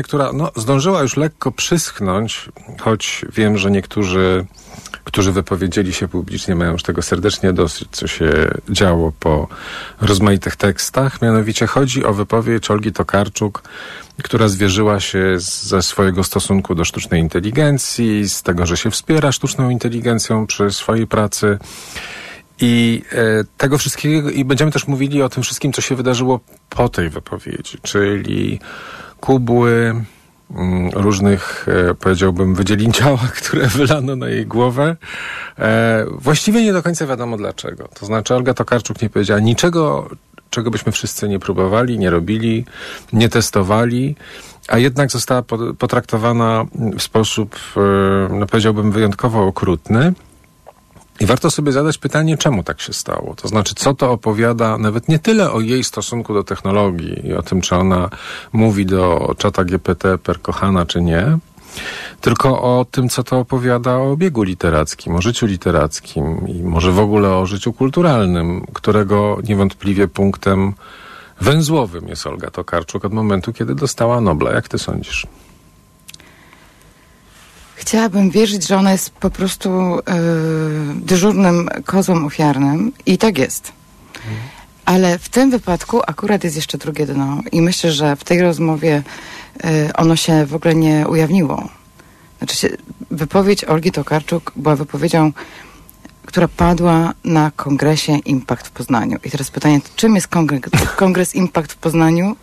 która zdążyła już lekko przyschnąć, choć wiem, że niektórzy, którzy wypowiedzieli się publicznie, mają już tego serdecznie dosyć, co się działo po rozmaitych tekstach. Mianowicie chodzi o wypowiedź Olgi Tokarczuk, która zwierzyła się ze swojego stosunku do sztucznej inteligencji, z tego, że się wspiera sztuczną inteligencją przy swojej pracy. I tego wszystkiego, i będziemy też mówili o tym wszystkim, co się wydarzyło po tej wypowiedzi, czyli kubły, różnych, powiedziałbym, wydzielin ciała, które wylano na jej głowę. Właściwie nie do końca wiadomo dlaczego. To znaczy Olga Tokarczuk nie powiedziała niczego, czego byśmy wszyscy nie próbowali, nie robili, nie testowali, a jednak została potraktowana w sposób, powiedziałbym, wyjątkowo okrutny. I warto sobie zadać pytanie, czemu tak się stało. To znaczy, co to opowiada nawet nie tyle o jej stosunku do technologii i o tym, czy ona mówi do czata GPT per kochana, czy nie, tylko o tym, co to opowiada o biegu literackim, o życiu literackim i może w ogóle o życiu kulturalnym, którego niewątpliwie punktem węzłowym jest Olga Tokarczuk od momentu, kiedy dostała Nobla. Jak ty sądzisz? Chciałabym wierzyć, że ona jest po prostu dyżurnym kozłem ofiarnym i tak jest. Ale w tym wypadku akurat jest jeszcze drugie dno i myślę, że w tej rozmowie ono się w ogóle nie ujawniło. Znaczy wypowiedź Olgi Tokarczuk była wypowiedzią, która padła na kongresie Impact w Poznaniu. I teraz pytanie, czym jest kongres Impact w Poznaniu?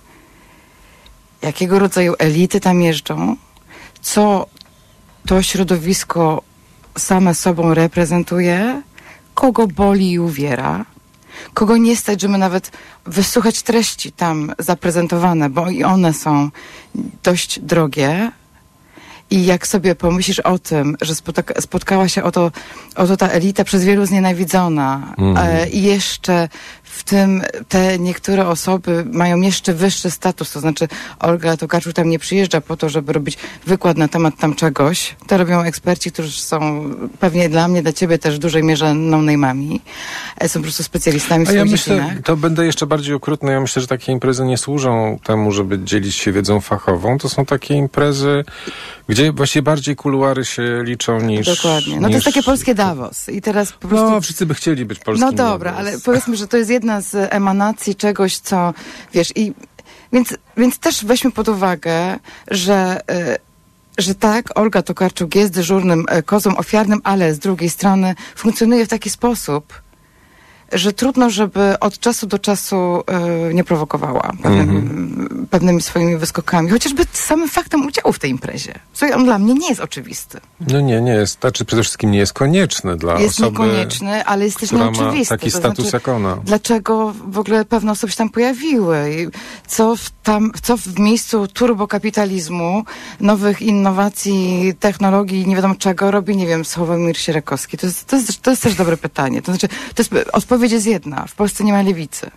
Jakiego rodzaju elity tam jeżdżą? Co to środowisko same sobą reprezentuje? Kogo boli i uwiera? Kogo nie stać, żeby nawet wysłuchać treści tam zaprezentowane, bo i one są dość drogie. I jak sobie pomyślisz o tym, że spotkała się oto ta elita przez wielu znienawidzona i jeszcze w tym te niektóre osoby mają jeszcze wyższy status, to znaczy Olga Tokarczuk tam nie przyjeżdża po to, żeby robić wykład na temat tam czegoś. To robią eksperci, którzy są pewnie dla mnie, dla ciebie też w dużej mierze no-name'ami. Są po prostu specjalistami w swoich dziedzinach. To będę jeszcze bardziej okrutny. Ja myślę, że takie imprezy nie służą temu, żeby dzielić się wiedzą fachową. To są takie imprezy, gdzie właściwie bardziej kuluary się liczą niż... Dokładnie. To jest takie polskie Davos. I teraz po prostu... wszyscy by chcieli być polskim Davos. Dobra, ale powiedzmy, że to jest jedna z emanacji czegoś, co... Wiesz, więc też weźmy pod uwagę, że tak, Olga Tokarczuk jest dyżurnym kozłem ofiarnym, ale z drugiej strony funkcjonuje w taki sposób, że trudno, żeby od czasu do czasu nie prowokowała pewnymi swoimi wyskokami. Chociażby samym faktem udziału w tej imprezie. Słuchaj, on dla mnie nie jest oczywisty. Nie jest. Znaczy przede wszystkim nie jest konieczny dla osoby, jest niekonieczny, ale jest też nieoczywisty. Ma taki status jak ona. Dlaczego w ogóle pewne osoby się tam pojawiły? I co w miejscu turbokapitalizmu, nowych innowacji, technologii, nie wiadomo czego, robi, nie wiem, Sławomir Sierakowski? To jest też dobre pytanie. To znaczy, odpowiedź jest jedna. W Polsce nie ma lewicy.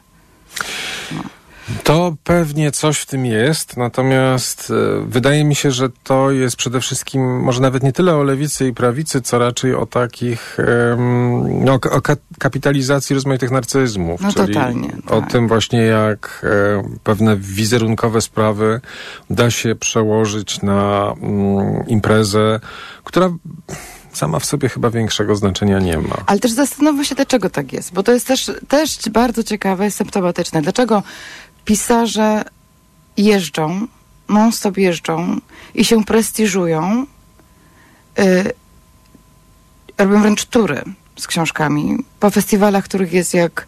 To pewnie coś w tym jest, natomiast wydaje mi się, że to jest przede wszystkim może nawet nie tyle o lewicy i prawicy, co raczej o takich o kapitalizacji rozmaitych narcyzmów. Czyli totalnie. O tak. tym właśnie, jak pewne wizerunkowe sprawy da się przełożyć na imprezę, która sama w sobie chyba większego znaczenia nie ma. Ale też zastanówmy się, dlaczego tak jest, bo to jest też bardzo ciekawe i symptomatyczne. Dlaczego pisarze jeżdżą, non-stop jeżdżą i się prestiżują, robią wręcz tury z książkami po festiwalach, których jest jak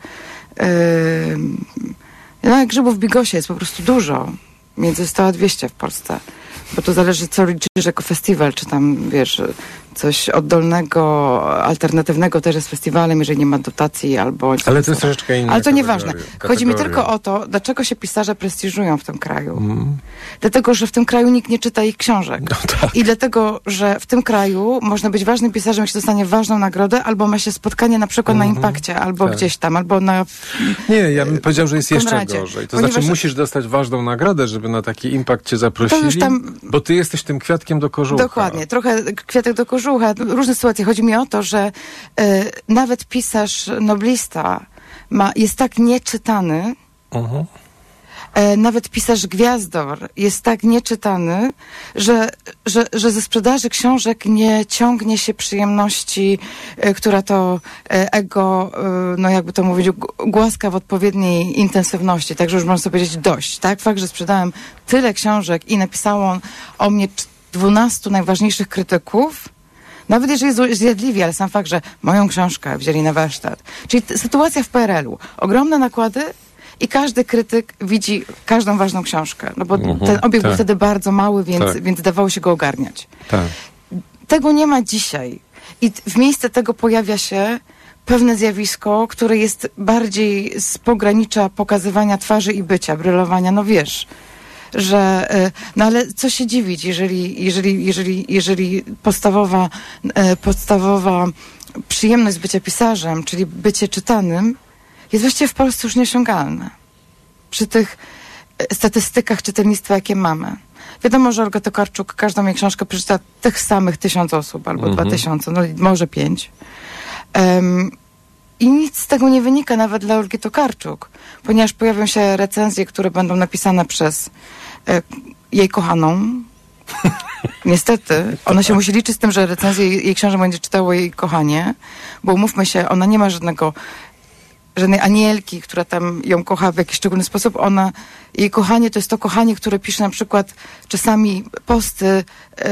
grzybów w Bigosie jest po prostu dużo, między 100 a 200 w Polsce. Bo to zależy, co liczysz jako festiwal, czy tam, wiesz, coś oddolnego, alternatywnego też jest festiwalem, jeżeli nie ma dotacji albo... Ale to jest troszeczkę inne. Ale to nieważne. Chodzi mi tylko o to, dlaczego się pisarze prestiżują w tym kraju. Dlatego, że w tym kraju nikt nie czyta ich książek. No tak. I dlatego, że w tym kraju można być ważnym pisarzem, jak się dostanie ważną nagrodę, albo ma się spotkanie na przykład na Impakcie, albo gdzieś tam, albo na... Nie, ja bym powiedział, że jest Konradzie. jeszcze gorzej. To znaczy musisz dostać ważną nagrodę, żeby na taki Impact cię zaprosili, bo ty jesteś tym kwiatkiem do kożucha. Dokładnie. Trochę kwiatek do kożucha. Różne sytuacje. Chodzi mi o to, że nawet pisarz noblista jest tak nieczytany, nawet pisarz Gwiazdor jest tak nieczytany, że ze sprzedaży książek nie ciągnie się przyjemności, która to ego, no jakby to mówić, głaska w odpowiedniej intensywności. Także już można sobie powiedzieć dość. Tak? Fakt, że sprzedałem tyle książek i napisało o mnie 12 najważniejszych krytyków, nawet jeżeli zjadliwi, ale sam fakt, że moją książkę wzięli na warsztat. Czyli sytuacja w PRL-u. Ogromne nakłady i każdy krytyk widzi każdą ważną książkę. No bo ten obieg był wtedy bardzo mały, więc dawało się go ogarniać. Tak. Tego nie ma dzisiaj. I w miejsce tego pojawia się pewne zjawisko, które jest bardziej z pogranicza pokazywania twarzy i bycia, brylowania, no wiesz, że, no ale co się dziwić, jeżeli podstawowa przyjemność bycia pisarzem, czyli bycie czytanym, jest właściwie w Polsce już nieosiągalne. Przy tych statystykach czytelnictwa, jakie mamy. Wiadomo, że Olga Tokarczuk każdą jej książkę przeczyta tych samych 1000 osób, albo 2000, no może 5. I nic z tego nie wynika nawet dla Olgi Tokarczuk, ponieważ pojawią się recenzje, które będą napisane przez jej kochaną. Niestety, ona się musi liczyć z tym, że recenzję jej książek będzie czytało jej kochanie, bo umówmy się, ona nie ma żadnej anielki, która tam ją kocha w jakiś szczególny sposób. Jej kochanie to jest to kochanie, które pisze na przykład czasami posty,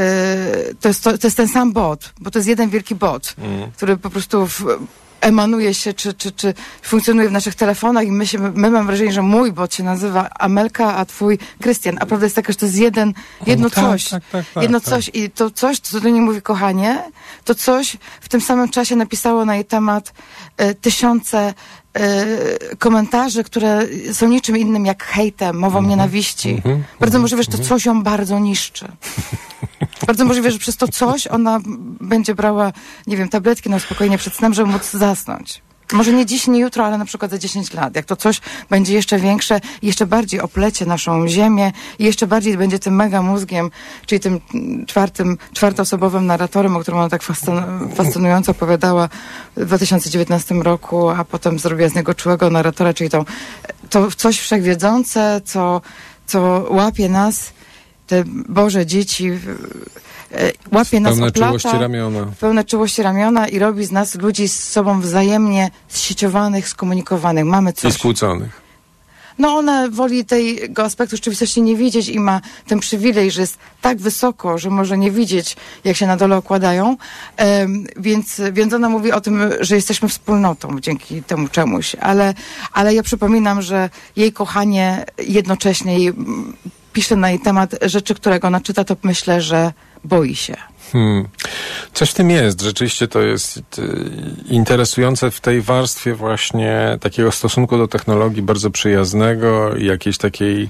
to jest ten sam bot, bo to jest jeden wielki bot, który po prostu emanuje się, czy funkcjonuje w naszych telefonach i my mam wrażenie, że mój bot się nazywa Amelka, a twój Krystian. A prawda jest taka, że to jest jedno coś. Coś. I to coś, co do niej mówi kochanie, to coś w tym samym czasie napisało na jej temat tysiące komentarzy, które są niczym innym jak hejtem, mową nienawiści. Bardzo możliwe, że to coś ją bardzo niszczy. Bardzo możliwe, że przez to coś ona będzie brała, nie wiem, tabletki na uspokojenie przed snem, żeby móc zasnąć. Może nie dziś, nie jutro, ale na przykład za 10 lat. Jak to coś będzie jeszcze większe i jeszcze bardziej oplecie naszą ziemię i jeszcze bardziej będzie tym mega mózgiem, czyli tym czwartoosobowym narratorem, o którym ona tak fascynująco opowiadała w 2019 roku, a potem zrobiła z niego czułego narratora, czyli to coś wszechwiedzące, co łapie nas, te Boże dzieci, łapie nas, oplata, pełne czułości ramiona i robi z nas ludzi z sobą wzajemnie zsieciowanych, skomunikowanych. Mamy coś. I skłóconych. No ona woli tego aspektu rzeczywistości nie widzieć i ma ten przywilej, że jest tak wysoko, że może nie widzieć, jak się na dole okładają, więc ona mówi o tym, że jesteśmy wspólnotą dzięki temu czemuś, ale ja przypominam, że jej kochanie jednocześnie pisze na jej temat rzeczy, którego ona czyta, to myślę, że boi się. Coś w tym jest. Rzeczywiście to jest interesujące w tej warstwie właśnie takiego stosunku do technologii bardzo przyjaznego i jakiejś takiej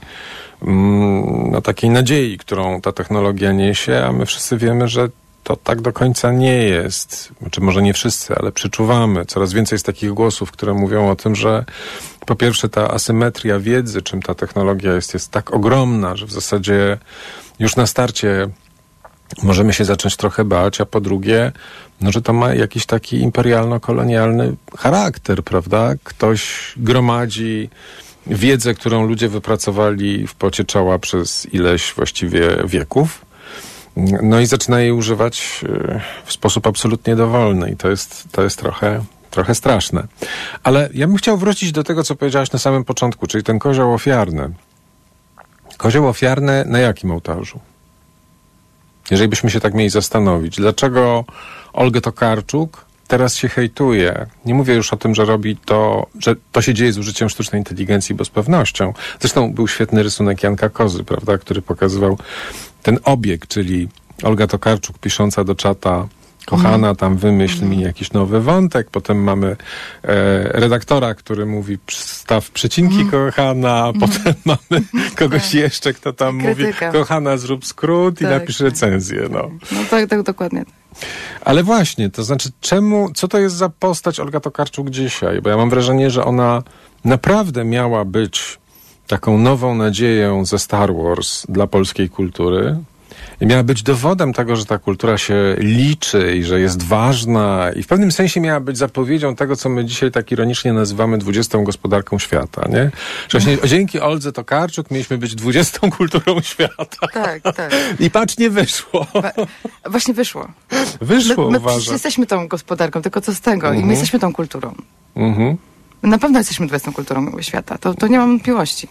takiej nadziei, którą ta technologia niesie, a my wszyscy wiemy, że to tak do końca nie jest. Znaczy może nie wszyscy, ale przeczuwamy. Coraz więcej jest takich głosów, które mówią o tym, że po pierwsze ta asymetria wiedzy, czym ta technologia jest tak ogromna, że w zasadzie już na starcie możemy się zacząć trochę bać, a po drugie, że to ma jakiś taki imperialno-kolonialny charakter, prawda? Ktoś gromadzi wiedzę, którą ludzie wypracowali w pocie czoła przez ileś właściwie wieków. No i zaczyna jej używać w sposób absolutnie dowolny i to jest trochę straszne. Ale ja bym chciał wrócić do tego, co powiedziałaś na samym początku, czyli ten kozioł ofiarny. Kozioł ofiarny na jakim ołtarzu? Jeżeli byśmy się tak mieli zastanowić, dlaczego Olgę Tokarczuk teraz się hejtuje? Nie mówię już o tym, że to się dzieje z użyciem sztucznej inteligencji, bo z pewnością. Zresztą był świetny rysunek Janka Kozy, prawda, który pokazywał ten obieg, czyli Olga Tokarczuk pisząca do czata: kochana, tam wymyśl mi jakiś nowy wątek. Potem mamy redaktora, który mówi staw przecinki, kochana. Potem mamy kogoś jeszcze, kto tam mówi: kochana, zrób skrót i napisz recenzję. No tak, dokładnie. Ale właśnie, to znaczy co to jest za postać Olga Tokarczuk dzisiaj? Bo ja mam wrażenie, że ona naprawdę miała być taką nową nadzieją ze Star Wars dla polskiej kultury. I miała być dowodem tego, że ta kultura się liczy i że jest ważna i w pewnym sensie miała być zapowiedzią tego, co my dzisiaj tak ironicznie nazywamy 20. gospodarką świata, nie? Że właśnie dzięki Oldze Tokarczuk mieliśmy być 20. kulturą świata. Tak, tak. I patrz, nie wyszło. Właśnie wyszło. Wyszło, my uważam. przecież jesteśmy tą gospodarką, tylko co z tego? I my jesteśmy tą kulturą. Mhm. My na pewno jesteśmy 20. kulturą świata. To nie mam wątpliwości.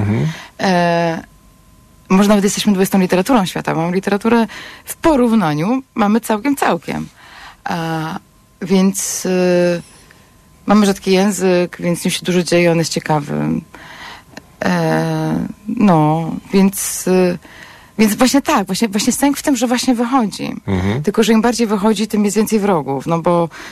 Może nawet jesteśmy 20. literaturą świata. Mamy literaturę w porównaniu, mamy całkiem. Więc mamy rzadki język, więc w nim się dużo dzieje, on jest ciekawy. Więc właśnie tak, właśnie sęk w tym, że właśnie wychodzi. Tylko, że im bardziej wychodzi, tym jest więcej wrogów. No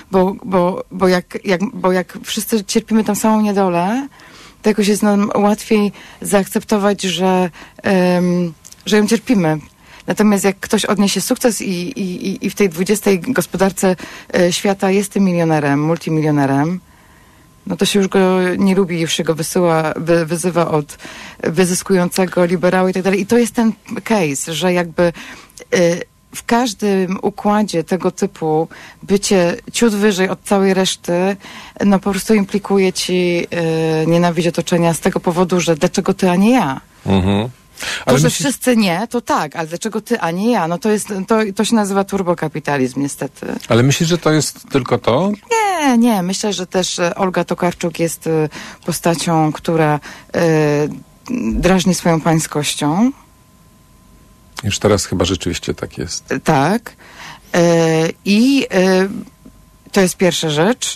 bo jak wszyscy cierpimy tą samą niedolę, to jakoś jest nam łatwiej zaakceptować, że ją cierpimy. Natomiast jak ktoś odniesie sukces i w tej 20. gospodarce świata jest tym milionerem, multimilionerem, no to się już go nie lubi, już się go wyzywa od wyzyskującego liberała i tak dalej. I to jest ten case, że jakby w każdym układzie tego typu bycie ciut wyżej od całej reszty, no po prostu implikuje ci nienawiść otoczenia z tego powodu, że dlaczego ty, a nie ja? To, że wszyscy nie, to tak, ale dlaczego ty, a nie ja? No to się nazywa turbokapitalizm, niestety. Ale myślisz, że to jest tylko to? Nie. Myślę, że też Olga Tokarczuk jest postacią, która drażni swoją pańskością. Już teraz chyba rzeczywiście tak jest. Tak. I to jest pierwsza rzecz.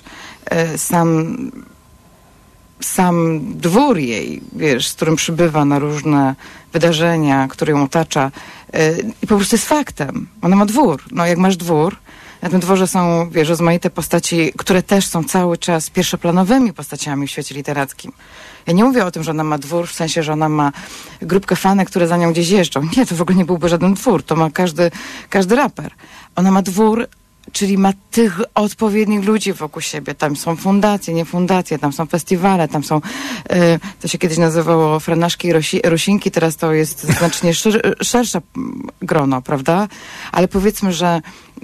Sam dwór jej, wiesz, z którym przybywa na różne wydarzenia, które ją otacza, i po prostu jest faktem. Ona ma dwór. No jak masz dwór, na tym dworze są, wiesz, rozmaite postaci, które też są cały czas pierwszoplanowymi postaciami w świecie literackim. Ja nie mówię o tym, że ona ma dwór w sensie, że ona ma grupkę fanek, które za nią gdzieś jeżdżą. Nie, to w ogóle nie byłby żaden dwór. To ma każdy raper. Ona ma dwór, czyli ma tych odpowiednich ludzi wokół siebie. Tam są fundacje, nie fundacje, tam są festiwale, tam są, to się kiedyś nazywało Franaszki i Rusinki, teraz to jest znacznie szersze grono, prawda? Ale powiedzmy, że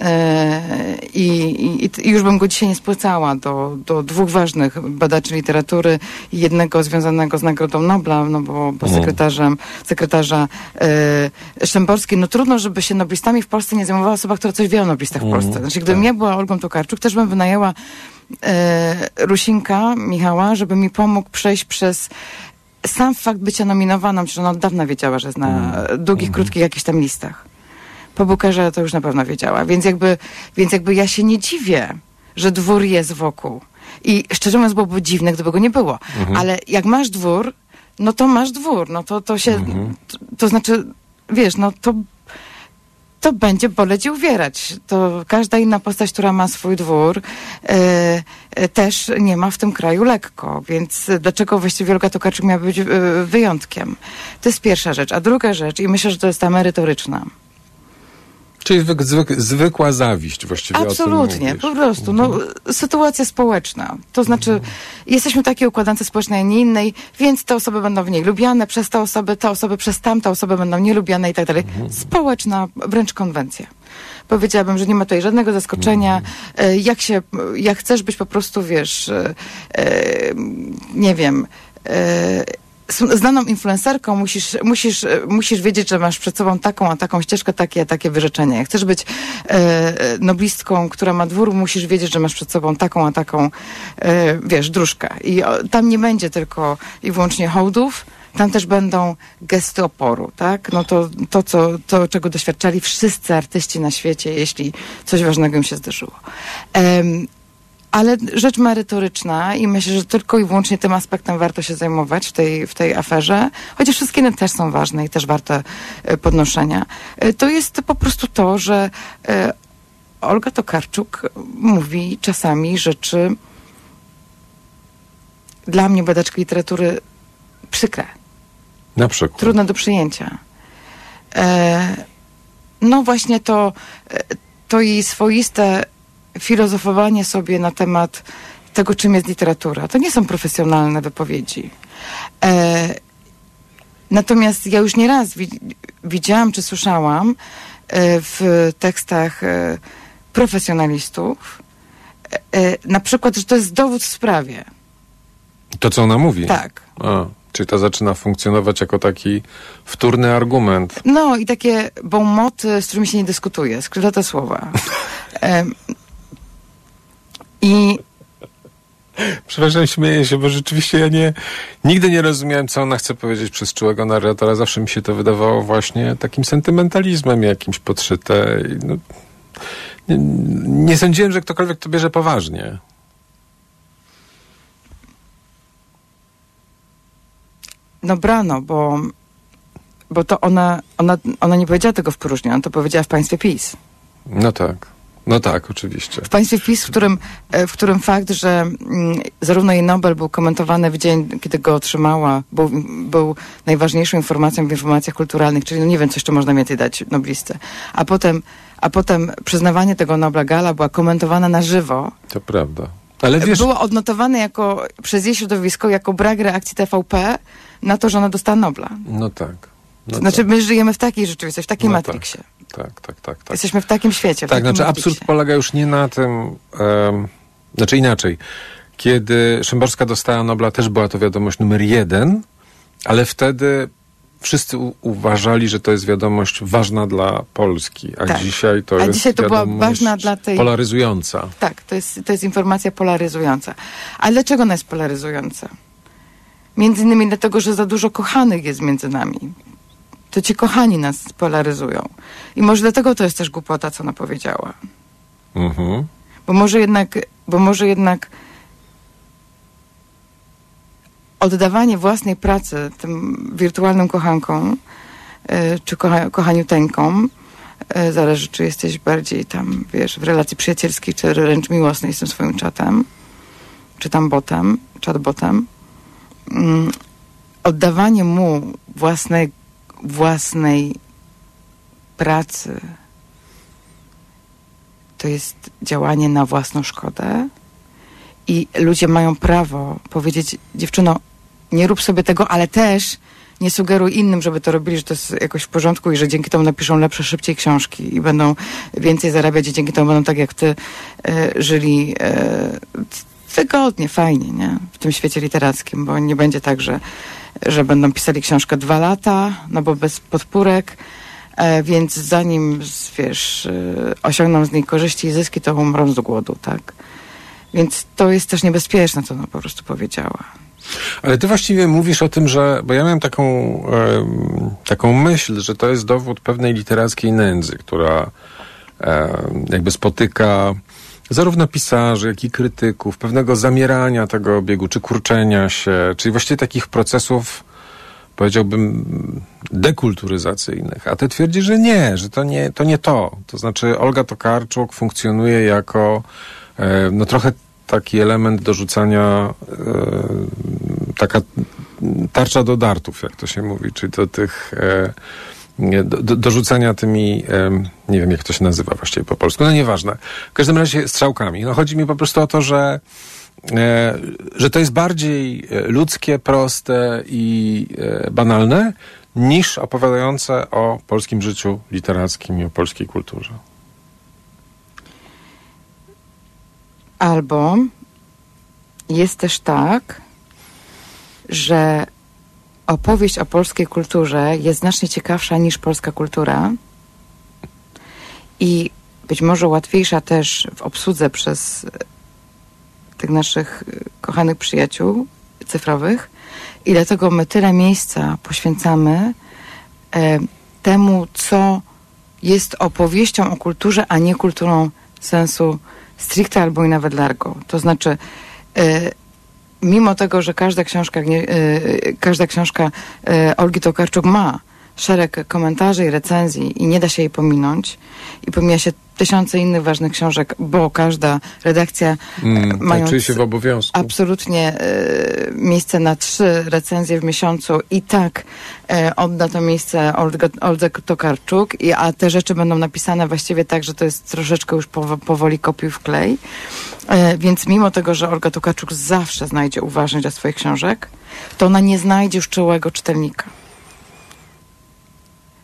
i już bym go dzisiaj nie spłycała do dwóch ważnych badaczy literatury i jednego związanego z Nagrodą Nobla, no bo sekretarza Szymborskim. No trudno, żeby się noblistami w Polsce nie zajmowała osoba, która coś wie o noblistach w Polsce. Znaczy, gdybym ja była Olgą Tokarczuk, też bym wynajęła Rusinka, Michała, żeby mi pomógł przejść przez sam fakt bycia nominowaną, że ona od dawna wiedziała, że jest na długich, krótkich jakichś tam listach. Po Bookerze to już na pewno wiedziała. Więc jakby ja się nie dziwię, że dwór jest wokół. I szczerze mówiąc, byłoby dziwne, gdyby go nie było. Ale jak masz dwór, no to masz dwór. No to się... To znaczy, wiesz, no to będzie boleć i uwierać. To każda inna postać, która ma swój dwór, też nie ma w tym kraju lekko. Więc dlaczego właściwie Olga Tokarczuk miała być wyjątkiem? To jest pierwsza rzecz. A druga rzecz, i myślę, że to jest ta merytoryczna. Czyli zwykła zawiść właściwie. Absolutnie, po prostu. No, sytuacja społeczna. To znaczy, jesteśmy w takiej układance społecznej, a nie innej, więc te osoby będą w niej lubiane przez te osoby przez tamte osoby będą nielubiane i tak dalej. Społeczna, wręcz konwencja. Powiedziałabym, że nie ma tutaj żadnego zaskoczenia. Jak chcesz być po prostu, wiesz, nie wiem, znaną influencerką, musisz wiedzieć, że masz przed sobą taką a taką ścieżkę, takie a takie wyrzeczenia. Jak chcesz być noblistką, która ma dwór, musisz wiedzieć, że masz przed sobą taką a taką, wiesz, dróżkę. I tam nie będzie tylko i wyłącznie hołdów, tam też będą gesty oporu, tak? No to czego doświadczali wszyscy artyści na świecie, jeśli coś ważnego im się zdarzyło. Ale rzecz merytoryczna i myślę, że tylko i wyłącznie tym aspektem warto się zajmować w tej aferze, chociaż wszystkie inne też są ważne i też warte podnoszenia. To jest po prostu to, że Olga Tokarczuk mówi czasami rzeczy dla mnie, badaczki literatury, przykre. Na przykład. Trudne do przyjęcia. No właśnie to jej swoiste filozofowanie sobie na temat tego, czym jest literatura. To nie są profesjonalne wypowiedzi. Natomiast ja już nieraz widziałam czy słyszałam w tekstach profesjonalistów na przykład, że to jest dowód w sprawie. To, co ona mówi? Tak. Czyli to zaczyna funkcjonować jako taki wtórny argument. No i takie bonmoty, z którymi się nie dyskutuje, skrzydlate słowa. I Przepraszam, śmieję się, bo rzeczywiście ja nigdy nie rozumiałem, co ona chce powiedzieć przez czułego narratora. Zawsze mi się to wydawało właśnie takim sentymentalizmem jakimś podszyte. No, nie sądziłem, że ktokolwiek to bierze poważnie. no brano, bo to ona nie powiedziała tego w próżni, ona to powiedziała w państwie PiS. No tak, oczywiście. W państwie PiS, w którym fakt, że zarówno jej Nobel był komentowany w dzień, kiedy go otrzymała, był najważniejszą informacją w informacjach kulturalnych, czyli no nie wiem, co jeszcze można więcej dać noblistce. A potem przyznawanie tego Nobla Gala była komentowana na żywo. To prawda. Ale wiesz... Było odnotowane przez jej środowisko jako brak reakcji TVP na to, że ona dostała Nobla. No tak. To znaczy, my żyjemy w takiej rzeczywistości, w takiej Matrixie. Tak. Jesteśmy w takim świecie. Tak, znaczy absurd polega już nie na tym, znaczy inaczej. Kiedy Szymborska dostała Nobla, też była to wiadomość numer 1, ale wtedy wszyscy uważali, że to jest wiadomość ważna dla Polski, a dzisiaj to jest dzisiaj to była ważna dla tej... polaryzująca. Tak, to jest informacja polaryzująca. Ale dlaczego ona jest polaryzująca? Między innymi dlatego, że za dużo kochanych jest między nami. To ci kochani nas polaryzują. I może dlatego to jest też głupota, co ona powiedziała. Mhm. Bo może jednak oddawanie własnej pracy tym wirtualnym kochankom, czy kochaniuteńkom, zależy, czy jesteś bardziej tam, wiesz, w relacji przyjacielskiej, czy wręcz miłosnej z tym swoim czatem, czy tam chatbotem, oddawanie mu własnej pracy to jest działanie na własną szkodę i ludzie mają prawo powiedzieć: dziewczyno, nie rób sobie tego, ale też nie sugeruj innym, żeby to robili, że to jest jakoś w porządku i że dzięki temu napiszą lepsze, szybciej książki i będą więcej zarabiać i dzięki temu będą tak jak ty żyli wygodnie, fajnie, nie? W tym świecie literackim, bo nie będzie tak, że będą pisali książkę 2 lata, no bo bez podpórek, więc zanim, wiesz, osiągną z niej korzyści i zyski, to umrą z głodu, tak? Więc to jest też niebezpieczne, co ona po prostu powiedziała. Ale ty właściwie mówisz o tym, bo ja miałem taką myśl, że to jest dowód pewnej literackiej nędzy, która jakby spotyka zarówno pisarzy, jak i krytyków, pewnego zamierania tego obiegu, czy kurczenia się, czyli właściwie takich procesów, powiedziałbym, dekulturyzacyjnych. A ty twierdzisz, że nie, że to nie to. To znaczy Olga Tokarczuk funkcjonuje jako no trochę taki element dorzucania, taka tarcza do dartów, jak to się mówi, czyli do tych dorzucania tymi, nie wiem jak to się nazywa właściwie po polsku, no nieważne. W każdym razie strzałkami. No chodzi mi po prostu o to, że to jest bardziej ludzkie, proste i banalne niż opowiadające o polskim życiu literackim i o polskiej kulturze. Albo jest też tak, że opowieść o polskiej kulturze jest znacznie ciekawsza niż polska kultura i być może łatwiejsza też w obsłudze przez tych naszych kochanych przyjaciół cyfrowych i dlatego my tyle miejsca poświęcamy temu, co jest opowieścią o kulturze, a nie kulturą sensu stricte albo i nawet largo. To znaczy mimo tego, że każda książka Olgi Tokarczuk ma szereg komentarzy i recenzji i nie da się jej pominąć i pomija się tysiące innych ważnych książek, bo każda redakcja mając czuje się w obowiązku. Absolutnie miejsce na 3 recenzje w miesiącu i tak odda to miejsce Oldze Tokarczuk, a te rzeczy będą napisane właściwie tak, że to jest troszeczkę już powoli kopiuj wklej. Więc mimo tego, że Olga Tokarczuk zawsze znajdzie uważność dla swoich książek, to ona nie znajdzie już czułego czytelnika.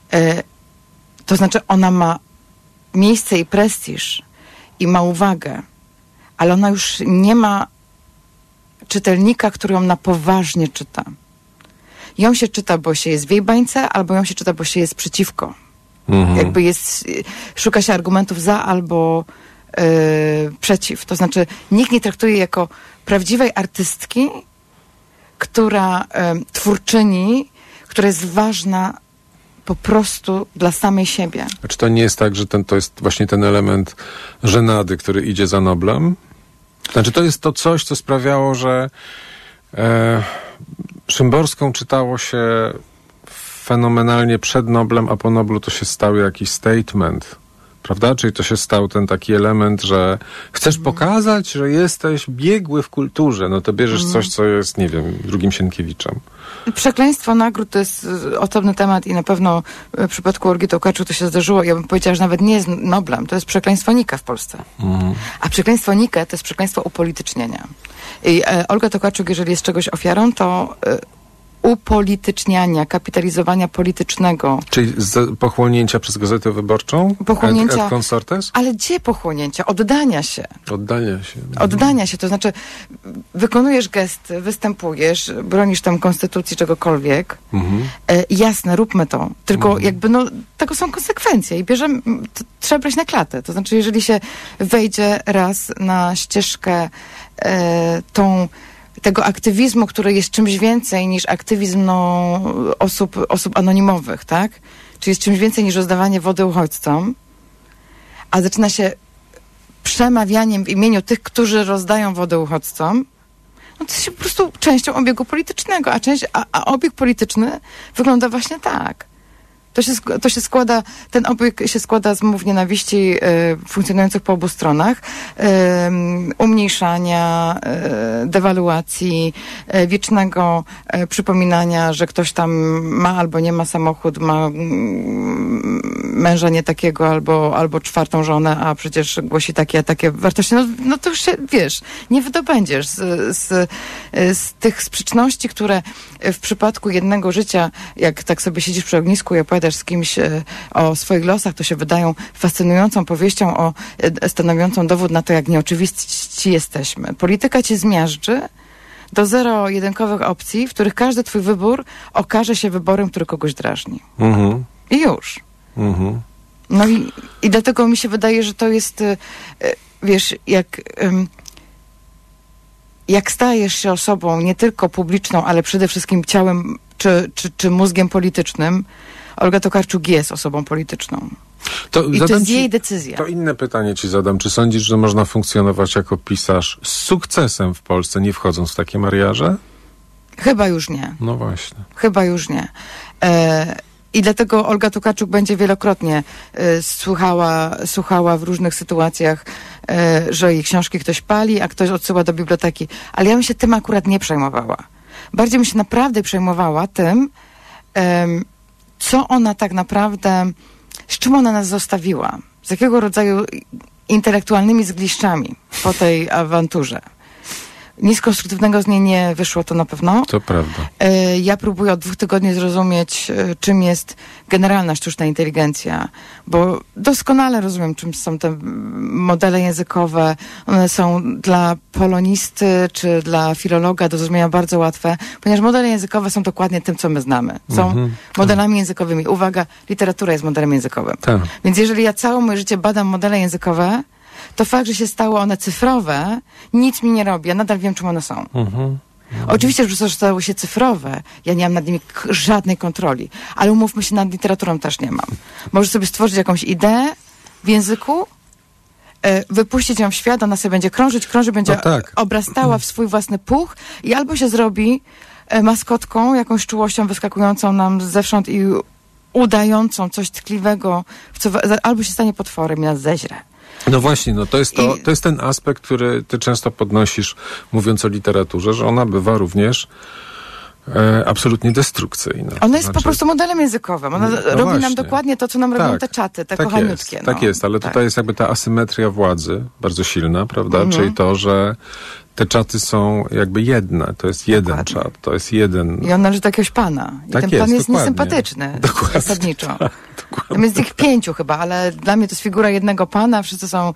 To znaczy ona ma miejsce i prestiż i ma uwagę, ale ona już nie ma czytelnika, który ją na poważnie czyta. Ją się czyta, bo się jest w jej bańce, albo ją się czyta, bo się jest przeciwko. Jakby szuka się argumentów za albo przeciw. To znaczy nikt nie traktuje jako prawdziwej artystki, która twórczyni, która jest ważna po prostu dla samej siebie. A czy to nie jest tak, że to jest właśnie ten element żenady, który idzie za Noblem? Znaczy to jest to coś, co sprawiało, że Szymborską czytało się fenomenalnie przed Noblem, a po Noblu to się stał jakiś statement, prawda? Czyli to się stał ten taki element, że chcesz pokazać, że jesteś biegły w kulturze, no to bierzesz coś, co jest, nie wiem, drugim Sienkiewiczem. Przekleństwo nagród to jest osobny temat i na pewno w przypadku Olgi Tokarczuk to się zdarzyło. Ja bym powiedziała, że nawet nie jest Noblem, to jest przekleństwo Nika w Polsce. A przekleństwo Nika to jest przekleństwo upolitycznienia. I Olga Tokarczuk, jeżeli jest czegoś ofiarą, to upolityczniania, kapitalizowania politycznego. Czyli pochłonięcia przez Gazetę Wyborczą? Pochłonięcia. Et consortes? Ale gdzie pochłonięcia? Oddania się. Oddania się. Oddania się, to znaczy wykonujesz gesty, występujesz, bronisz tam konstytucji czegokolwiek. Jasne, róbmy to. Tylko jakby tego są konsekwencje i trzeba brać na klatę. To znaczy, jeżeli się wejdzie raz na ścieżkę tego aktywizmu, który jest czymś więcej niż aktywizm osób anonimowych, tak? Czyli jest czymś więcej niż rozdawanie wody uchodźcom, a zaczyna się przemawianiem w imieniu tych, którzy rozdają wodę uchodźcom, no to się po prostu częścią obiegu politycznego, a obieg polityczny wygląda właśnie tak. To się składa, ten obieg się składa z mów nienawiści funkcjonujących po obu stronach, umniejszania, dewaluacji, wiecznego przypominania, że ktoś tam ma albo nie ma samochód, ma męża nie takiego albo czwartą żonę, a przecież głosi takie, a takie wartości. No to już się, wiesz, nie wydobędziesz z tych sprzeczności, które w przypadku jednego życia, jak tak sobie siedzisz przy ognisku i opowiadasz z kimś o swoich losach, to się wydają fascynującą powieścią stanowiącą dowód na to, jak nieoczywiści jesteśmy. Polityka cię zmiażdży do zero-jedynkowych opcji, w których każdy twój wybór okaże się wyborem, który kogoś drażni. I już. No i dlatego mi się wydaje, że to jest, wiesz, jak stajesz się osobą nie tylko publiczną, ale przede wszystkim ciałem czy mózgiem politycznym, Olga Tokarczuk jest osobą polityczną. To jest jej decyzja. To inne pytanie ci zadam. Czy sądzisz, że można funkcjonować jako pisarz z sukcesem w Polsce, nie wchodząc w takie mariaże? Chyba już nie. No właśnie. Chyba już nie. I dlatego Olga Tokarczuk będzie wielokrotnie słuchała w różnych sytuacjach, że jej książki ktoś pali, a ktoś odsyła do biblioteki. Ale ja bym się tym akurat nie przejmowała. Bardziej bym się naprawdę przejmowała tym, co ona tak naprawdę, z czym ona nas zostawiła. Z jakiego rodzaju intelektualnymi zgliszczami po tej awanturze. Nic konstruktywnego z niej nie wyszło, to na pewno. To prawda. Ja próbuję od 2 tygodni zrozumieć, czym jest generalna sztuczna inteligencja, bo doskonale rozumiem, czym są te modele językowe. One są dla polonisty czy dla filologa do zrozumienia bardzo łatwe, ponieważ modele językowe są dokładnie tym, co my znamy. Są modelami językowymi. Uwaga, literatura jest modelem językowym. Tak. Więc jeżeli ja całe moje życie badam modele językowe, to fakt, że się stały one cyfrowe, nic mi nie robi. Ja nadal wiem, czym one są. Oczywiście, że stały się cyfrowe. Ja nie mam nad nimi żadnej kontroli. Ale umówmy się, nad literaturą też nie mam. Możesz sobie stworzyć jakąś ideę w języku, wypuścić ją w świat, ona sobie będzie krążyć, będzie obrastała w swój własny puch i albo się zrobi maskotką, jakąś czułością wyskakującą nam zewsząd i udającą coś tkliwego, albo się stanie potworem i nas zeźre. No właśnie, to jest ten aspekt, który ty często podnosisz, mówiąc o literaturze, że ona bywa również absolutnie destrukcyjna. Ona jest po prostu modelem językowym. Ona robi właśnie. nam dokładnie to, co nam robią te czaty, te kochaniutkie. Tak jest, ale tutaj jest jakby ta asymetria władzy bardzo silna, prawda? Czyli to, że te czaty są jakby jedne. To jest jeden czat, to jest jeden... I on należy do jakiegoś pana. I tak ten jest, pan jest dokładnie. niesympatyczny. Zasadniczo. Dokładnie. Tam jest ich 5 chyba, ale dla mnie to jest figura jednego pana. Wszyscy są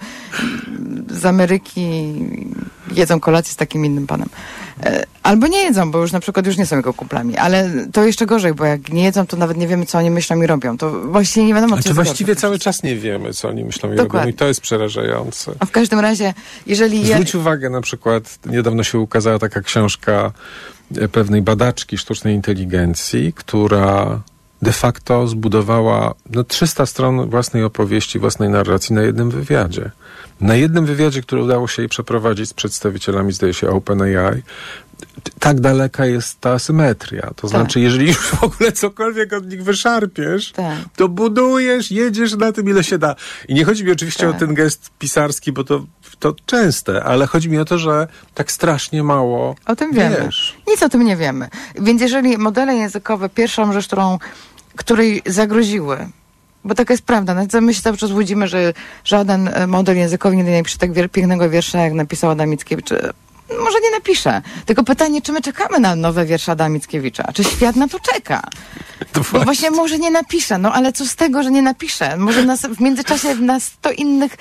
z Ameryki, jedzą kolację z takim innym panem. Albo nie jedzą, bo już na przykład już nie są jego kumplami. Ale to jeszcze gorzej, bo jak nie jedzą, to nawet nie wiemy, co oni myślą i robią. To właściwie nie wiadomo, co jest właściwie gorsze. cały czas nie wiemy, co oni myślą i Dokładnie. robią. I to jest przerażające. A w każdym razie, jeżeli... Zwróć uwagę, na przykład niedawno się ukazała taka książka pewnej badaczki sztucznej inteligencji, która de facto zbudowała 300 stron własnej opowieści, własnej narracji na jednym wywiadzie. Na jednym wywiadzie, który udało się jej przeprowadzić z przedstawicielami, zdaje się, OpenAI, tak daleka jest ta asymetria. To znaczy, jeżeli już w ogóle cokolwiek od nich wyszarpiesz, to budujesz, jedziesz na tym, ile się da. I nie chodzi mi oczywiście o ten gest pisarski, bo to częste, ale chodzi mi o to, że tak strasznie mało o tym wiemy. Nic o tym nie wiemy. Więc jeżeli modele językowe, pierwszą rzecz, której zagroziły, bo taka jest prawda. My się cały czas łudzimy, że żaden model językowy nie napisze tak pięknego wiersza, jak napisał Adam Mickiewicz. Może nie napisze. Tylko pytanie, czy my czekamy na nowe wiersze Adama Mickiewicza? Czy świat na to czeka? Bo właśnie może nie napisze. No ale co z tego, że nie napisze? Może nas w międzyczasie na 100 innych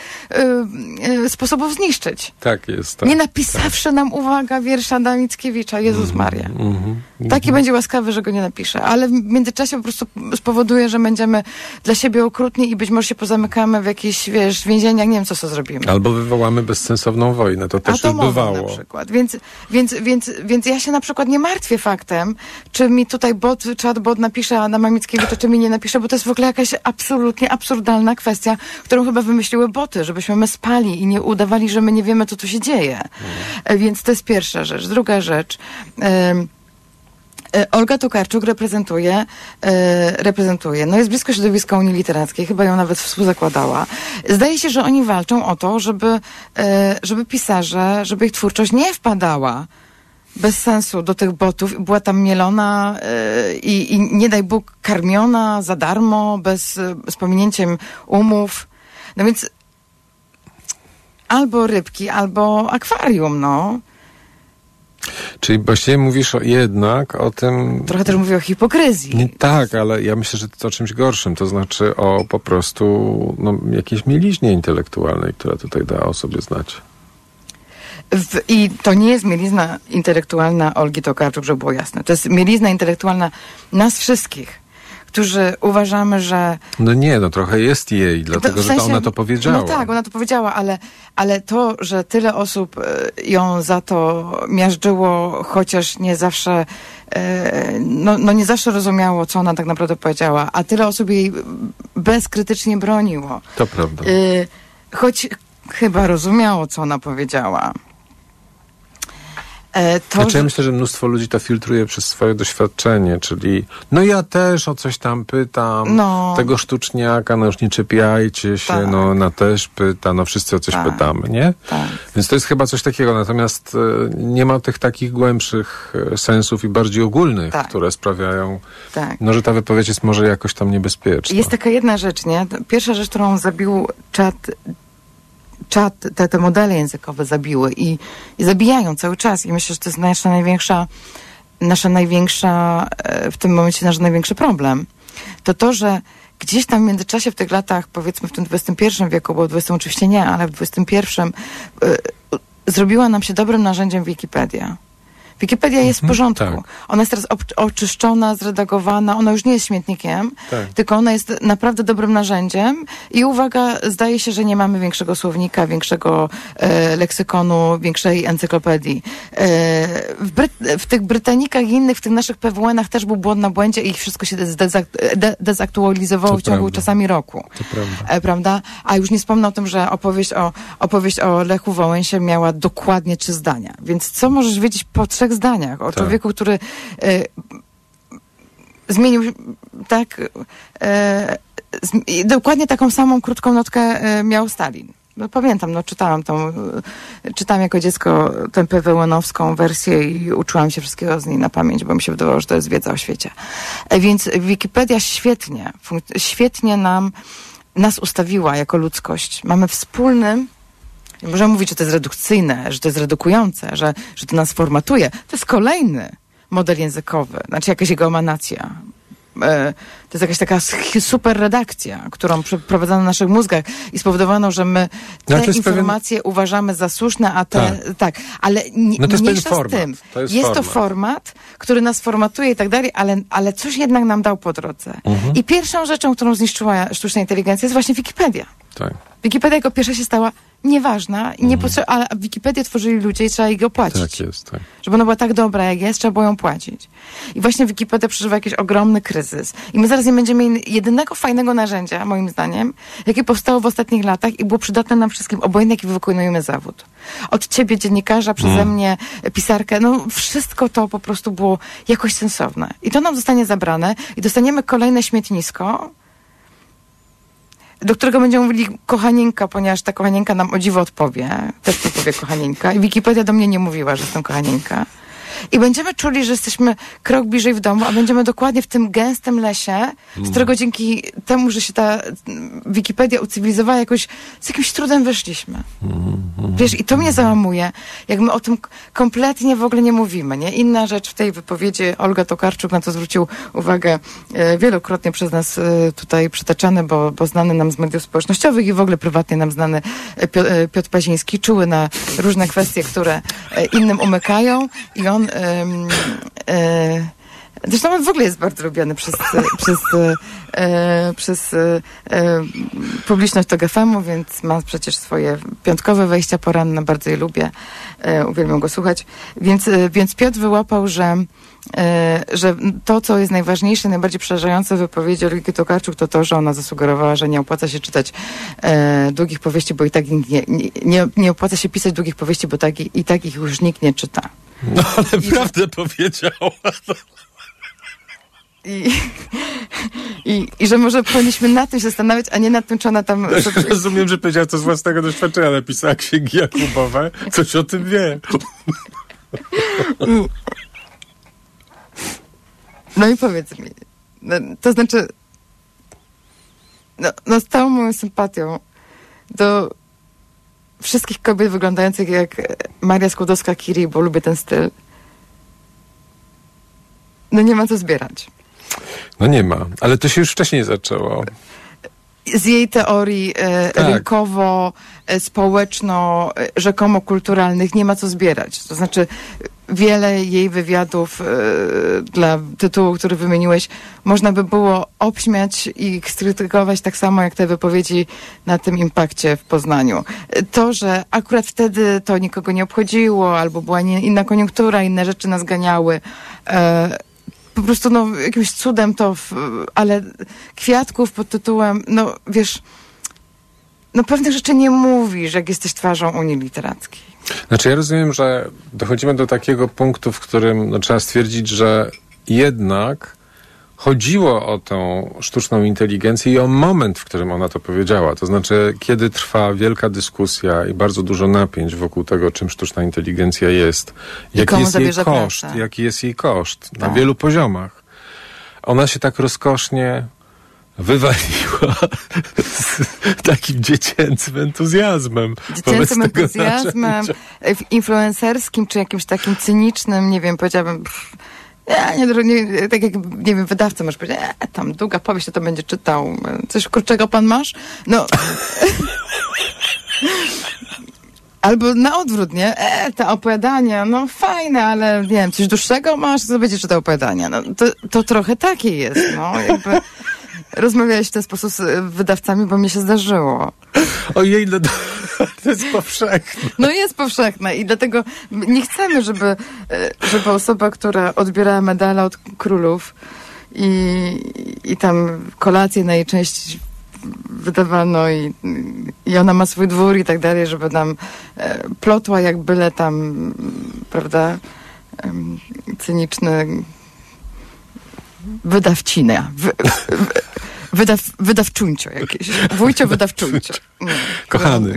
sposobów zniszczyć. Tak jest. Tak, nie napisawszy nam, uwaga, wiersza Adama Mickiewicza. Jezus Maria. Taki będzie łaskawy, że go nie napisze. Ale w międzyczasie po prostu spowoduje, że będziemy dla siebie okrutni i być może się pozamykamy w jakichś, więzieniach. Nie wiem, co sobie zrobimy. Albo wywołamy bezsensowną wojnę. To też już bywało. Na przykład. Więc ja się na przykład nie martwię faktem, czy mi tutaj chatbot napisze Adama Mickiewicza, czy mi nie napisze, bo to jest w ogóle jakaś absolutnie absurdalna kwestia, którą chyba wymyśliły boty, żebyśmy my spali i nie udawali, że my nie wiemy, co tu się dzieje. Więc to jest pierwsza rzecz. Druga rzecz. Olga Tokarczuk reprezentuje, jest blisko środowiska Unii Literackiej, chyba ją nawet współzakładała. Zdaje się, że oni walczą o to, żeby pisarze, żeby ich twórczość nie wpadała bez sensu do tych botów, była tam mielona i nie daj Bóg karmiona za darmo, z pominięciem umów. No więc albo rybki, albo akwarium, Czyli właściwie mówisz jednak o tym... Trochę też mówię o hipokryzji. Nie, tak, ale ja myślę, że to o czymś gorszym. To znaczy o po prostu jakiejś mieliźnie intelektualnej, która tutaj da o sobie znać. I to nie jest mielizna intelektualna Olgi Tokarczuk, żeby było jasne. To jest mielizna intelektualna nas wszystkich, którzy uważamy, że... trochę jest jej, dlatego że ona to powiedziała. No tak, ona to powiedziała, ale to, że tyle osób ją za to miażdżyło, chociaż nie zawsze nie zawsze rozumiało, co ona tak naprawdę powiedziała, a tyle osób jej bezkrytycznie broniło. To prawda. Choć chyba rozumiało, co ona powiedziała. Ja myślę, że mnóstwo ludzi to filtruje przez swoje doświadczenie, czyli ja też o coś tam pytam, tego sztuczniaka, już nie czepiajcie się, ona też pyta, wszyscy o coś pytamy, nie? Tak. Więc to jest chyba coś takiego, natomiast nie ma tych takich głębszych sensów i bardziej ogólnych, które sprawiają, że ta wypowiedź jest może jakoś tam niebezpieczna. Jest taka jedna rzecz, nie? Pierwsza rzecz, którą zabił te modele językowe zabiły i zabijają cały czas. I myślę, że to jest nasza największa w tym momencie nasz największy problem. To, że gdzieś tam w międzyczasie w tych latach, powiedzmy w tym XXI wieku, bo w XX oczywiście nie, ale w XXI zrobiła nam się dobrym narzędziem Wikipedia. Wikipedia jest w porządku. Tak. Ona jest teraz oczyszczona, zredagowana. Ona już nie jest śmietnikiem, tylko ona jest naprawdę dobrym narzędziem. I uwaga, zdaje się, że nie mamy większego słownika, większego leksykonu, większej encyklopedii. W tych Brytanikach i innych, w tych naszych PWN-ach też był błąd na błędzie i wszystko się dezaktualizowało w ciągu czasami roku. To prawda. Prawda? A już nie wspomnę o tym, że opowieść o Lechu Wałęsie miała dokładnie 3 zdania. Więc co możesz wiedzieć po 3 zdaniach o człowieku, który zmienił dokładnie taką samą krótką notkę miał Stalin. No, pamiętam, czytałam jako dziecko tę Pewełonowską wersję i uczyłam się wszystkiego z niej na pamięć, bo mi się wydawało, że to jest wiedza o świecie. Więc Wikipedia świetnie nas ustawiła jako ludzkość. Mamy wspólny, możemy mówić, że to jest redukcyjne, że to jest redukujące, że to nas formatuje. To jest kolejny model językowy, znaczy jakaś jego emanacja. To jest jakaś taka super redakcja, którą przeprowadzono na naszych mózgach i spowodowano, że my te informacje uważamy za słuszne, a te... Tak, ale mniejsza z tym. Jest to format, który nas formatuje i tak dalej, ale coś jednak nam dał po drodze. I pierwszą rzeczą, którą zniszczyła sztuczna inteligencja, jest właśnie Wikipedia. Tak. Wikipedia jako pierwsza się stała nieważna, i ale Wikipedię tworzyli ludzie i trzeba jej opłacić. Tak jest, tak. Żeby ona była tak dobra, jak jest, trzeba było ją płacić. I właśnie Wikipedia przeżywa jakiś ogromny kryzys. I my zaraz nie będziemy mieli jedynego fajnego narzędzia, moim zdaniem, jakie powstało w ostatnich latach i było przydatne nam wszystkim, obojętnie jaki wykonujemy zawód. Od ciebie, dziennikarza, przeze mnie, pisarkę, no wszystko to po prostu było jakoś sensowne. I to nam zostanie zabrane i dostaniemy kolejne śmietnisko, do którego będziemy mówili kochanieńka, ponieważ ta kochanieńka nam o dziwo odpowie. Też mi powie kochanieńka. I Wikipedia do mnie nie mówiła, że jestem kochanieńka. I będziemy czuli, że jesteśmy krok bliżej w domu, a będziemy dokładnie w tym gęstym lesie, z którego dzięki temu, że się ta Wikipedia ucywilizowała, jakoś z jakimś trudem wyszliśmy. Wiesz, i to mnie załamuje, jak my o tym kompletnie w ogóle nie mówimy, nie? Inna rzecz w tej wypowiedzi, Olga Tokarczuk na to zwrócił uwagę wielokrotnie przez nas tutaj przytaczany, bo znany nam z mediów społecznościowych i w ogóle prywatnie nam znany Piotr Paziński, czuły na różne kwestie, które innym umykają i on zresztą on w ogóle jest bardzo lubiany przez publiczność TOG FM-u, więc ma przecież swoje piątkowe wejścia poranne, bardzo je lubię, uwielbiam go słuchać. Więc Piotr wyłapał, że to, co jest najważniejsze, najbardziej przerażające w wypowiedzi Olgi Tokarczuk, to to, że ona zasugerowała, że nie opłaca się czytać długich powieści, bo i tak nie opłaca się pisać długich powieści, bo i tak ich już nikt nie czyta. No ale prawdę powiedziała. I że może powinniśmy nad tym się zastanawiać, a nie nad tym, czy ona tam... Rozumiem, że powiedziała to z własnego doświadczenia, napisała księgi Jakubowe, coś o tym wie. No i powiedz mi, to znaczy, z całą moją sympatią do wszystkich kobiet wyglądających jak Maria Skłodowska-Curie, bo lubię ten styl, no nie ma co zbierać. No nie ma, ale to się już wcześniej zaczęło. Z jej teorii rynkowo, społeczno, rzekomo kulturalnych nie ma co zbierać. To znaczy wiele jej wywiadów dla tytułu, który wymieniłeś, można by było obśmiać i skrytykować tak samo jak te wypowiedzi na tym impakcie w Poznaniu. To, że akurat wtedy to nikogo nie obchodziło, albo była inna koniunktura, inne rzeczy nas ganiały, po prostu jakimś cudem ale kwiatków pod tytułem, wiesz, pewnych rzeczy nie mówisz, jak jesteś twarzą Unii Literackiej. Znaczy ja rozumiem, że dochodzimy do takiego punktu, w którym trzeba stwierdzić, że jednak chodziło o tą sztuczną inteligencję i o moment, w którym ona to powiedziała. To znaczy, kiedy trwa wielka dyskusja i bardzo dużo napięć wokół tego, czym sztuczna inteligencja jest, jaki jest jej koszt, jaki jest jej koszt na wielu poziomach. Ona się tak rozkosznie wywaliła z takim dziecięcym entuzjazmem. Dziecięcym entuzjazmem, influencerskim, czy jakimś takim cynicznym, nie wiem, powiedziałabym... tak jak, nie wiem, wydawca masz powiedzieć, tam długa powieść, to będzie czytał. Coś kurczego pan masz? Albo na odwrót, nie? Te opowiadania, fajne, ale nie wiem, coś dłuższego masz, to będzie czytał opowiadania. To trochę takie jest, jakby... Rozmawiałeś w ten sposób z wydawcami, bo mi się zdarzyło. Ojej, to jest powszechne. Jest powszechne i dlatego nie chcemy, żeby osoba, która odbierała medale od królów i tam kolację na jej część wydawano i ona ma swój dwór i tak dalej, żeby nam plotła jak byle tam, prawda, cyniczny wydawcina. Wydawczuńcio jakieś. Wójcio wydawczuńcio. Kochany.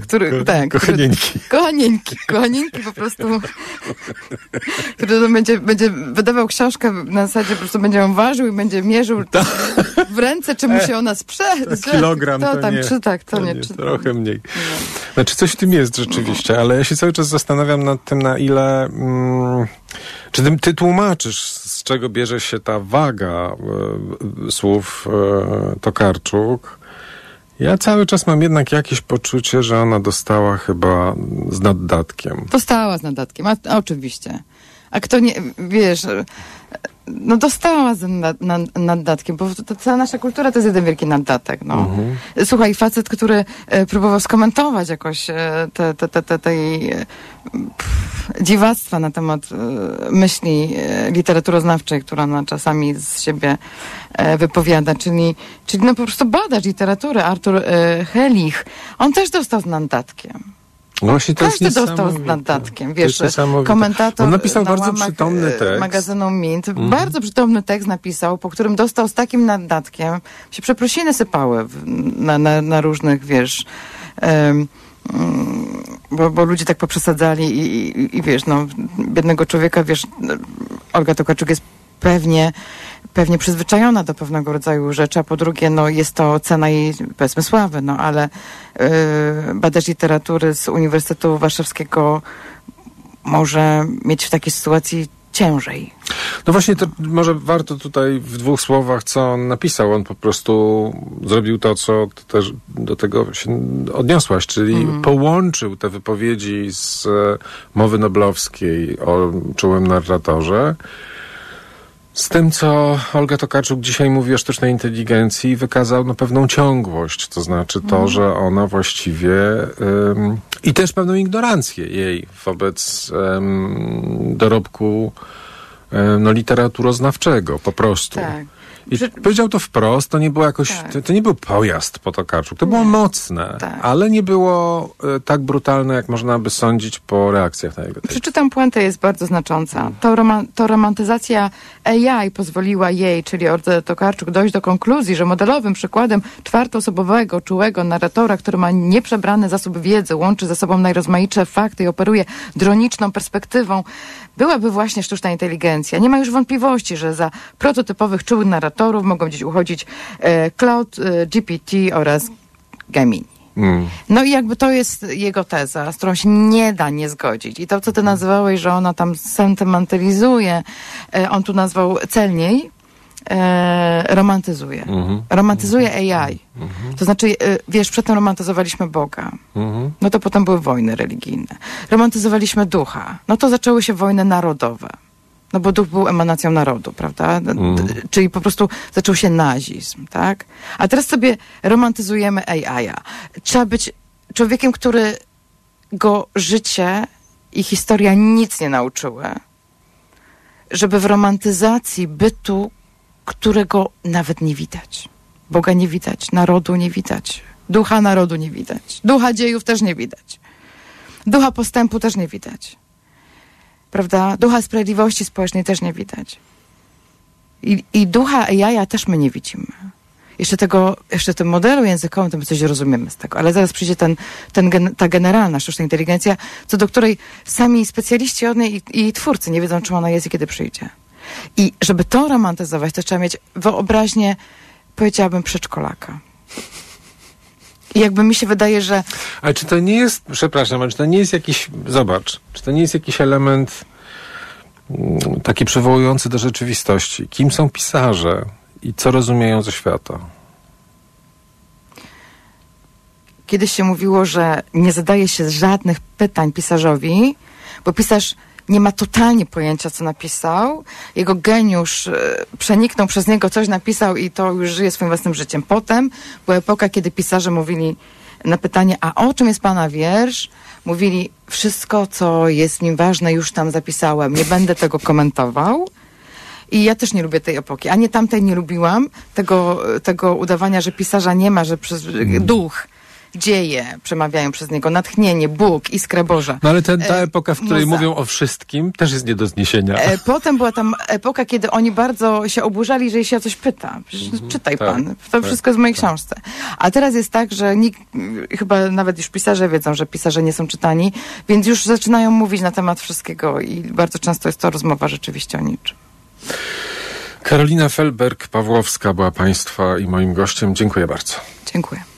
Kochanieńki po prostu. Który będzie wydawał książkę na zasadzie, po prostu będzie ją ważył i będzie mierzył w ręce, czy mu się ona kilogram to tam nie. To nie. Trochę mniej. Znaczy coś w tym jest rzeczywiście, ale ja się cały czas zastanawiam nad tym, na ile... Czy ty tłumaczysz, z czego bierze się ta waga słów Tokarczuk? Ja cały czas mam jednak jakieś poczucie, że ona dostała chyba z naddatkiem. Dostała z naddatkiem, oczywiście. A kto nie, wiesz... No dostała z naddatkiem, bo cała nasza kultura to jest jeden wielki naddatek. No. Słuchaj, facet, który próbował skomentować jakoś tej dziwactwa na temat myśli literaturoznawczej, która ona czasami z siebie wypowiada, czyli no po prostu badacz literatury, Artur Helich, on też dostał z naddatkiem. No właśnie to każdy dostał z naddatkiem, wiesz, komentator on napisał bardzo przytomny tekst. Magazynu Mint, bardzo przytomny tekst napisał, po którym dostał z takim naddatkiem, się przeprosiny sypały na różnych, wiesz, bo ludzie tak poprzesadzali i wiesz, no, biednego człowieka, wiesz, Olga Tokarczuk jest pewnie przyzwyczajona do pewnego rodzaju rzeczy, a po drugie, no, jest to cena jej, powiedzmy, sławy, no, ale badacz literatury z Uniwersytetu Warszawskiego może mieć w takiej sytuacji ciężej. No właśnie, to może warto tutaj w dwóch słowach, co on napisał. On po prostu zrobił to, co też do tego się odniosłaś, czyli połączył te wypowiedzi z mowy noblowskiej o czułym narratorze z tym, co Olga Tokarczuk dzisiaj mówi o sztucznej inteligencji, wykazał pewną ciągłość, to znaczy to, że ona właściwie i też pewną ignorancję jej wobec dorobku literaturoznawczego, po prostu. Tak. I powiedział to wprost, to nie było jakoś, to nie był pojazd po Tokarczuk, to było mocne, ale nie było tak brutalne, jak można by sądzić po reakcjach na jego tekst. Przeczytam puentę, jest bardzo znacząca. To romantyzacja AI pozwoliła jej, czyli Oldze Tokarczuk, dojść do konkluzji, że modelowym przykładem czwartoosobowego, czułego narratora, który ma nieprzebrany zasób wiedzy, łączy ze sobą najrozmaitsze fakty i operuje droniczną perspektywą, byłaby właśnie sztuczna inteligencja. Nie ma już wątpliwości, że za prototypowych czułych narratorów mogą gdzieś uchodzić Cloud, GPT oraz Gemini. No i jakby to jest jego teza, z którą się nie da nie zgodzić. I to, co ty nazywałeś, że ona tam sentymentalizuje, on tu nazwał celniej, romantyzuje. Romantyzuje AI. To znaczy, wiesz, przedtem romantyzowaliśmy Boga. No to potem były wojny religijne. Romantyzowaliśmy ducha. No to zaczęły się wojny narodowe. No bo duch był emanacją narodu, prawda? Czyli po prostu zaczął się nazizm, tak? A teraz sobie romantyzujemy AI-a. Trzeba być człowiekiem, który go życie i historia nic nie nauczyły, żeby w romantyzacji bytu, którego nawet nie widać. Boga nie widać, narodu nie widać, ducha narodu nie widać, ducha dziejów też nie widać, ducha postępu też nie widać. Prawda? Ducha sprawiedliwości społecznej też nie widać. I ducha AI też my nie widzimy. Jeszcze tym modelu językowym, to my coś rozumiemy z tego, ale zaraz przyjdzie ta generalna sztuczna inteligencja, co do której sami specjaliści od niej i twórcy nie wiedzą, czym ona jest i kiedy przyjdzie. I żeby to romantyzować, to trzeba mieć wyobraźnię, powiedziałabym, przedszkolaka. I jakby mi się wydaje, że... Ale czy to nie jest, przepraszam, ale czy to nie jest jakiś, zobacz, czy to nie jest jakiś element taki przywołujący do rzeczywistości? Kim są pisarze i co rozumieją ze świata? Kiedyś się mówiło, że nie zadaje się żadnych pytań pisarzowi, bo pisarz nie ma totalnie pojęcia, co napisał. Jego geniusz przeniknął przez niego, coś napisał i to już żyje swoim własnym życiem. Potem była epoka, kiedy pisarze mówili na pytanie, a o czym jest pana wiersz? Mówili, wszystko, co jest mi ważne, już tam zapisałem. Nie będę tego komentował. I ja też nie lubię tej epoki. Ani tamtej nie lubiłam. Tego udawania, że pisarza nie ma, że przez duch dzieje przemawiają przez niego, natchnienie, Bóg, iskra Boża. No ale ta epoka, w której muza. mówią o wszystkim, też jest nie do zniesienia. Potem była tam epoka, kiedy oni bardzo się oburzali, że się o coś pyta. Przecież czytaj tak, pan, to wszystko jest w mojej książce. A teraz jest tak, że nikt, chyba nawet już pisarze wiedzą, że pisarze nie są czytani, więc już zaczynają mówić na temat wszystkiego i bardzo często jest to rozmowa rzeczywiście o niczym. Karolina Felberg-Pawłowska była Państwa i moim gościem. Dziękuję bardzo. Dziękuję.